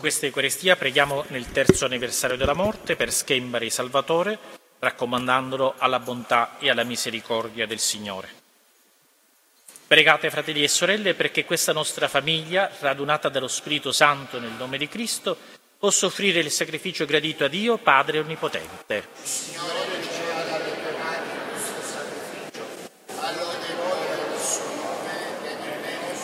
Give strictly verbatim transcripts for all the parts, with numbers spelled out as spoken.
questa Eucaristia preghiamo nel terzo anniversario della morte per Schembari Salvatore, raccomandandolo alla bontà e alla misericordia del Signore. Pregate, fratelli e sorelle, perché questa nostra famiglia, radunata dallo Spirito Santo nel nome di Cristo, possa offrire il sacrificio gradito a Dio, Padre Onnipotente. Signore, riceva dalle tue mani questo sacrificio, allora di noi e del suo nome e nel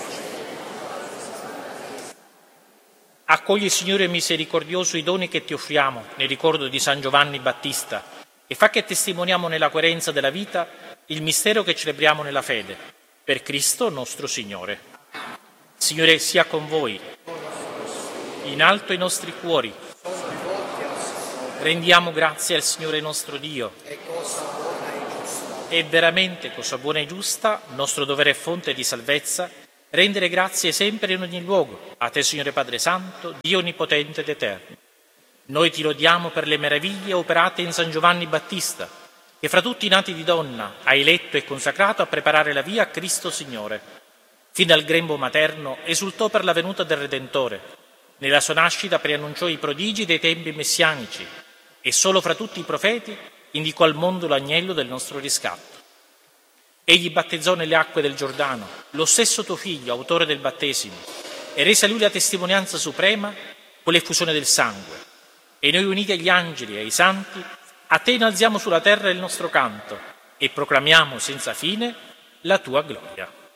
bene. Accogli, Signore misericordioso, i doni che ti offriamo nel ricordo di San Giovanni Battista e fa che testimoniamo nella coerenza della vita il mistero che celebriamo nella fede. Per Cristo nostro Signore. Signore sia con voi. In alto i nostri cuori. Rendiamo grazie al Signore nostro Dio. È cosa buona e giusta. È veramente cosa buona e giusta, nostro dovere e fonte di salvezza, rendere grazie sempre in ogni luogo. A te, Signore Padre Santo, Dio onnipotente ed eterno. Noi ti lodiamo per le meraviglie operate in San Giovanni Battista, che fra tutti i nati di donna ha eletto e consacrato a preparare la via a Cristo Signore. Fin dal grembo materno esultò per la venuta del Redentore. Nella sua nascita preannunciò i prodigi dei tempi messianici e solo fra tutti i profeti indicò al mondo l'agnello del nostro riscatto. Egli battezzò nelle acque del Giordano lo stesso tuo figlio, autore del battesimo, e rese a lui la testimonianza suprema con l'effusione del sangue. E noi, uniti agli angeli e ai santi, a te innalziamo sulla terra il nostro canto e proclamiamo senza fine la tua gloria.